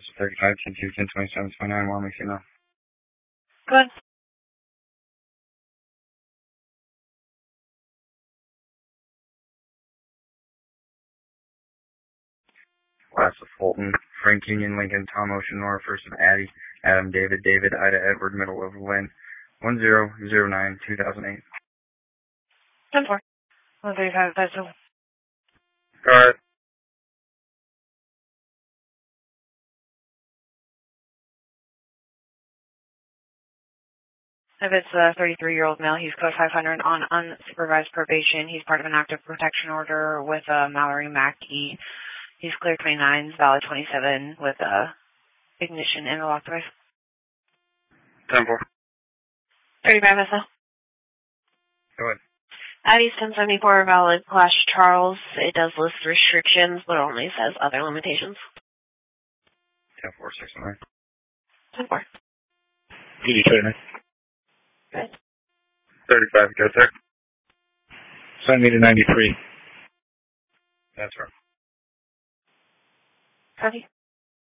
Officer 35, 10 27, 29, Wyoming, female. Good. Class of Fulton, Frank Union, Lincoln, Tom Ocean, Nora, first of Addie, Adam, David, David, Ida, Edward, middle of Lynn, 1009, 2008. 10-4. 135, 5-2. Got it. If it's a 33-year-old male, he's code 500 on unsupervised probation. He's part of an active protection order with Mallory Mackey. He's clear 29, valid 27 with ignition and a lock device. 10-4. 35 SL. Go ahead. Addie 1074, valid Clash Charles. It does list restrictions, but only says other limitations. 10-4, 6-9. 10-4. PD 29. Good. 35, go sir. Centimeter 93. That's right. Copy.